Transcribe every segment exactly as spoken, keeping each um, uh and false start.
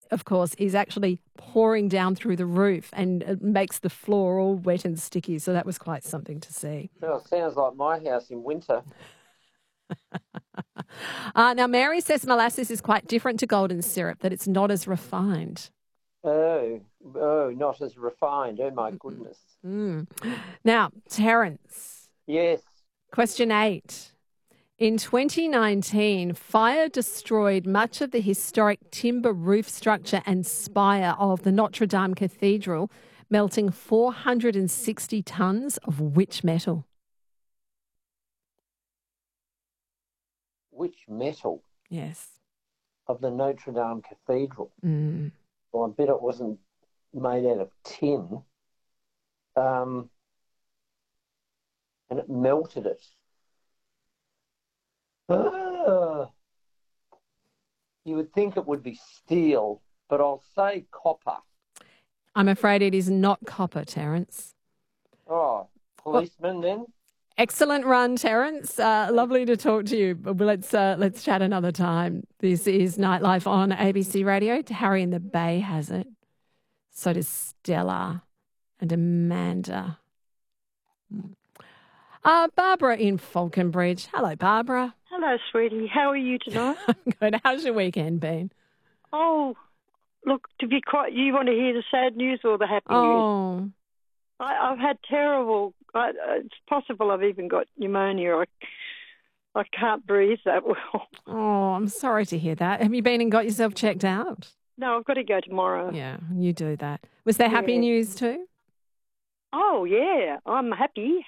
of course, is actually pouring down through the roof and it makes the floor all wet and sticky. So that was quite something to see. Well, sounds like my house in winter. Uh, now, Mary says molasses is quite different to golden syrup, that it's not as refined. Oh, oh, not as refined. Oh, my goodness. Mm. Now, Terence. Yes. Question eight. In twenty nineteen, fire destroyed much of the historic timber roof structure and spire of the Notre Dame Cathedral, melting four hundred sixty tonnes of which metal? Which metal? Yes. Of the Notre Dame Cathedral. Mm. Well, I bet it wasn't made out of tin. Um, and it melted it. Uh, you would think it would be steel, but I'll say copper. I'm afraid it is not copper, Terence. Oh, policeman well, then? Excellent run, Terence. Uh, lovely to talk to you. But let's uh, let's chat another time. This is Nightlife on A B C Radio. Harry in the Bay has it. So does Stella and Amanda. Uh, Barbara in Falconbridge. Hello, Barbara. Hello, sweetie. How are you tonight? I'm good. How's your weekend been? Oh, look, to be quite, you want to hear the sad news or the happy oh. news? I, I've had terrible, I, it's possible I've even got pneumonia. I, I can't breathe that well. Oh, I'm sorry to hear that. Have you been and got yourself checked out? No, I've got to go tomorrow. Yeah, you do that. Was there happy yeah. news too? Oh, yeah, I'm happy.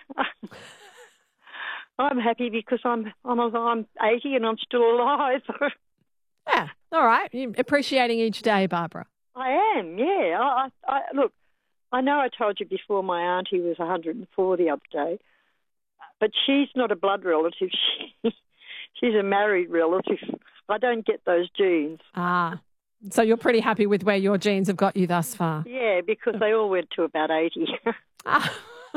I'm happy because I'm I'm I'm eighty and I'm still alive. Yeah, all right. You're appreciating each day, Barbara. I am, yeah. I, I, I look, I know I told you before my auntie was one hundred and four the other day, but she's not a blood relative. She, she's a married relative. I don't get those genes. Ah, so you're pretty happy with where your genes have got you thus far? Yeah, because they all went to about eighty. Ah.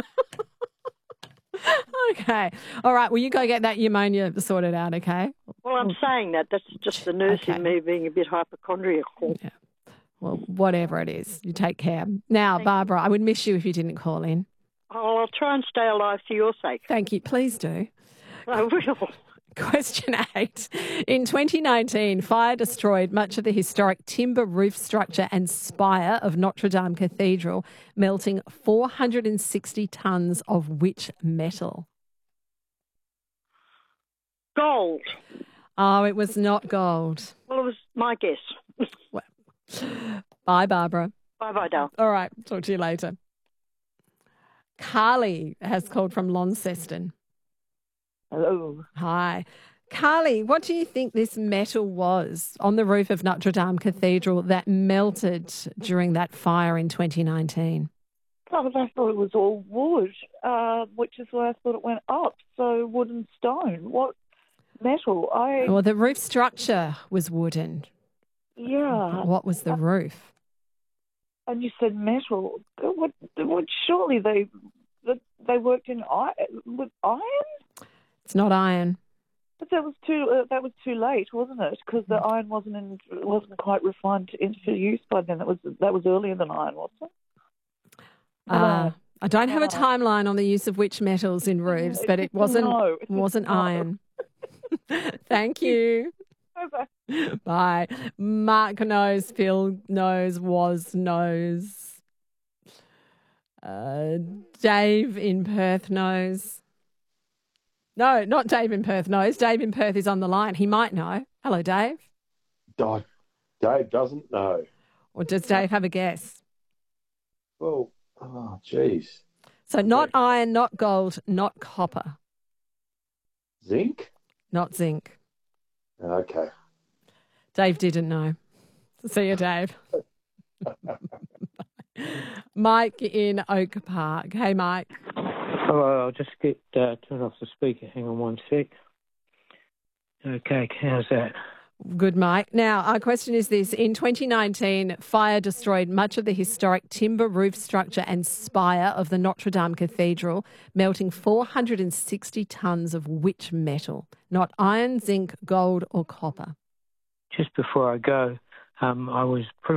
Okay. All right. Well, you go get that pneumonia sorted out, okay? Well, I'm saying that. That's just the nurse okay. in me being a bit hypochondriacal. Yeah. Well, whatever it is, you take care. Now, Thank Barbara, you. I would miss you if you didn't call in. Oh, I'll try and stay alive for your sake. Thank you. Please do. I will. Question eight. In twenty nineteen, fire destroyed much of the historic timber roof structure and spire of Notre Dame Cathedral, melting four hundred sixty tonnes of which metal? Gold. Oh, it was not gold. Well, it was my guess. Well, bye, Barbara. Bye-bye, Dal. All right. Talk to you later. Carly has called from Launceston. Hello. Hi. Carly, what do you think this metal was on the roof of Notre Dame Cathedral that melted during that fire in twenty nineteen? Well, I thought it was all wood, uh, which is why I thought it went up. So wood and stone. What metal? I Well, the roof structure was wooden. Yeah. But what was the roof? And you said metal. What? What? Surely they they worked in iron with iron. It's not iron. But that was too uh, that was too late, wasn't it? Because the iron wasn't in, wasn't quite refined into use by then. That was that was earlier than iron, wasn't it? Uh, I don't have a timeline on the use of which metals in roofs, but it wasn't no, wasn't iron. Thank you. Bye-bye. Bye. Mark knows, Phil knows, was knows. Uh, Dave in Perth knows. No, not Dave in Perth knows. Dave in Perth is on the line. He might know. Hello, Dave. Oh, Dave doesn't know. Or does Dave have a guess? Well, oh, geez. So not iron, not gold, not copper. Zinc? Not zinc. Okay. Dave didn't know. See you, Dave. Mike in Oak Park. Hey, Mike. Hello, I'll just get uh, turn off the speaker. Hang on one sec. Okay, how's that? Good, Mike. Now, our question is this. In twenty nineteen, fire destroyed much of the historic timber roof structure and spire of the Notre Dame Cathedral, melting four hundred sixty tonnes of which metal? Not iron, zinc, gold or copper. Just before I go, um, I was